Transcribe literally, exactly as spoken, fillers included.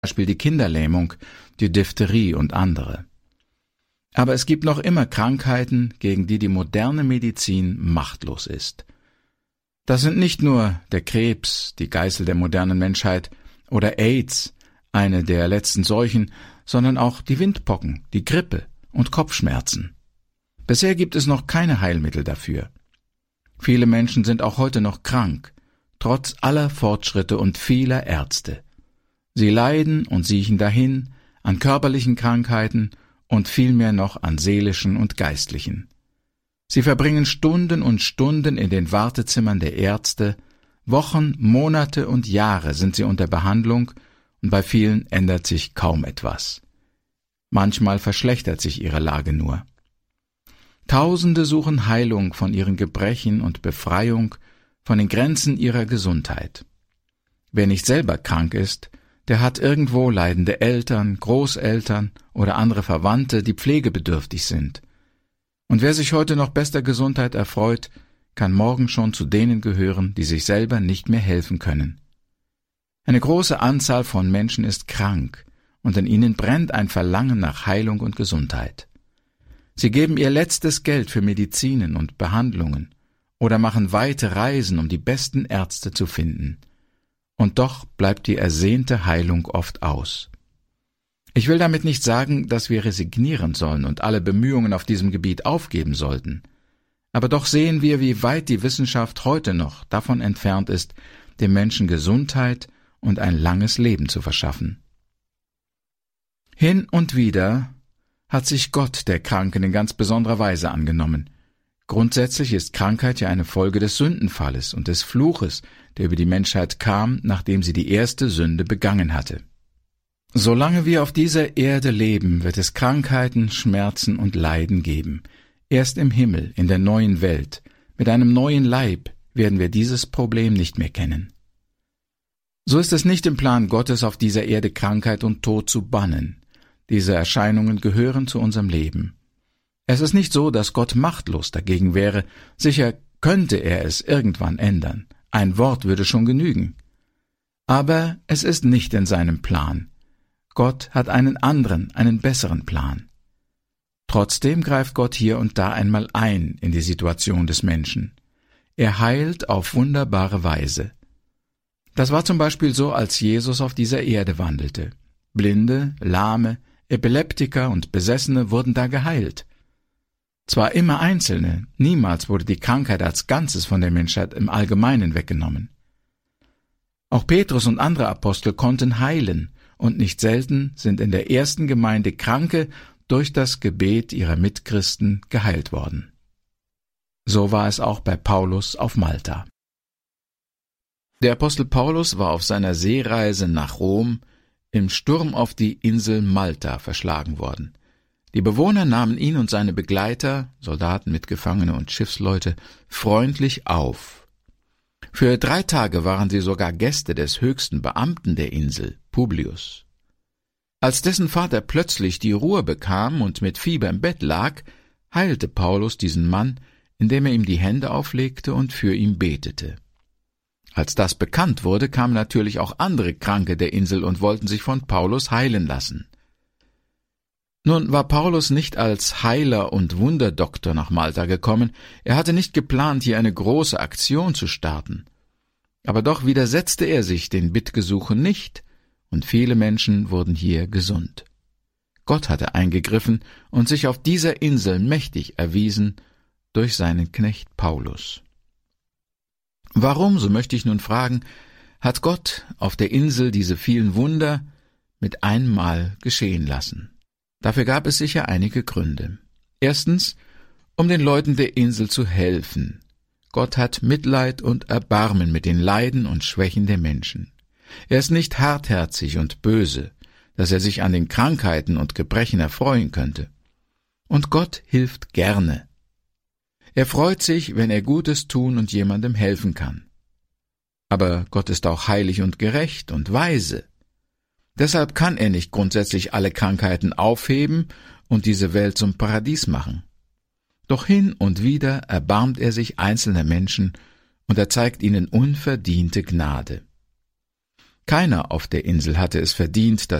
Beispiel die Kinderlähmung, die Diphtherie und andere. Aber es gibt noch immer Krankheiten, gegen die die moderne Medizin machtlos ist. Das sind nicht nur der Krebs, die Geißel der modernen Menschheit, oder AIDS, eine der letzten Seuchen, sondern auch die Windpocken, die Grippe und Kopfschmerzen. Bisher gibt es noch keine Heilmittel dafür. Viele Menschen sind auch heute noch krank, trotz aller Fortschritte und vieler Ärzte. Sie leiden und siechen dahin an körperlichen Krankheiten und vielmehr noch an seelischen und geistlichen. Sie verbringen Stunden und Stunden in den Wartezimmern der Ärzte, Wochen, Monate und Jahre sind sie unter Behandlung und bei vielen ändert sich kaum etwas. Manchmal verschlechtert sich ihre Lage nur. Tausende suchen Heilung von ihren Gebrechen und Befreiung von den Grenzen ihrer Gesundheit. Wer nicht selber krank ist, der hat irgendwo leidende Eltern, Großeltern oder andere Verwandte, die pflegebedürftig sind. Und wer sich heute noch bester Gesundheit erfreut, kann morgen schon zu denen gehören, die sich selber nicht mehr helfen können. Eine große Anzahl von Menschen ist krank, und in ihnen brennt ein Verlangen nach Heilung und Gesundheit. Sie geben ihr letztes Geld für Medizinen und Behandlungen oder machen weite Reisen, um die besten Ärzte zu finden. Und doch bleibt die ersehnte Heilung oft aus. Ich will damit nicht sagen, dass wir resignieren sollen und alle Bemühungen auf diesem Gebiet aufgeben sollten. Aber doch sehen wir, wie weit die Wissenschaft heute noch davon entfernt ist, dem Menschen Gesundheit und ein langes Leben zu verschaffen. Hin und wieder hat sich Gott der Kranken in ganz besonderer Weise angenommen. Grundsätzlich ist Krankheit ja eine Folge des Sündenfalles und des Fluches, der über die Menschheit kam, nachdem sie die erste Sünde begangen hatte. Solange wir auf dieser Erde leben, wird es Krankheiten, Schmerzen und Leiden geben. Erst im Himmel, in der neuen Welt, mit einem neuen Leib, werden wir dieses Problem nicht mehr kennen. So ist es nicht im Plan Gottes, auf dieser Erde Krankheit und Tod zu bannen. Diese Erscheinungen gehören zu unserem Leben. Es ist nicht so, dass Gott machtlos dagegen wäre. Sicher könnte er es irgendwann ändern. Ein Wort würde schon genügen. Aber es ist nicht in seinem Plan. Gott hat einen anderen, einen besseren Plan. Trotzdem greift Gott hier und da einmal ein in die Situation des Menschen. Er heilt auf wunderbare Weise. Das war zum Beispiel so, als Jesus auf dieser Erde wandelte. Blinde, Lahme, Epileptiker und Besessene wurden da geheilt. Zwar immer Einzelne, niemals wurde die Krankheit als Ganzes von der Menschheit im Allgemeinen weggenommen. Auch Petrus und andere Apostel konnten heilen, und nicht selten sind in der ersten Gemeinde Kranke durch das Gebet ihrer Mitchristen geheilt worden. So war es auch bei Paulus auf Malta. Der Apostel Paulus war auf seiner Seereise nach Rom im Sturm auf die Insel Malta verschlagen worden. Die Bewohner nahmen ihn und seine Begleiter, Soldaten, Mitgefangene und Schiffsleute, freundlich auf. Für drei Tage waren sie sogar Gäste des höchsten Beamten der Insel, Publius. Als dessen Vater plötzlich die Ruhe bekam und mit Fieber im Bett lag, heilte Paulus diesen Mann, indem er ihm die Hände auflegte und für ihn betete. Als das bekannt wurde, kamen natürlich auch andere Kranke der Insel und wollten sich von Paulus heilen lassen. Nun war Paulus nicht als Heiler und Wunderdoktor nach Malta gekommen, er hatte nicht geplant, hier eine große Aktion zu starten. Aber doch widersetzte er sich den Bittgesuchen nicht, und viele Menschen wurden hier gesund. Gott hatte eingegriffen und sich auf dieser Insel mächtig erwiesen durch seinen Knecht Paulus. Warum, so möchte ich nun fragen, hat Gott auf der Insel diese vielen Wunder mit einmal geschehen lassen? Dafür gab es sicher einige Gründe. Erstens, um den Leuten der Insel zu helfen. Gott hat Mitleid und Erbarmen mit den Leiden und Schwächen der Menschen. Er ist nicht hartherzig und böse, dass er sich an den Krankheiten und Gebrechen erfreuen könnte. Und Gott hilft gerne. Er freut sich, wenn er Gutes tun und jemandem helfen kann. Aber Gott ist auch heilig und gerecht und weise. Deshalb kann er nicht grundsätzlich alle Krankheiten aufheben und diese Welt zum Paradies machen. Doch hin und wieder erbarmt er sich einzelner Menschen und er zeigt ihnen unverdiente Gnade. Keiner auf der Insel hatte es verdient,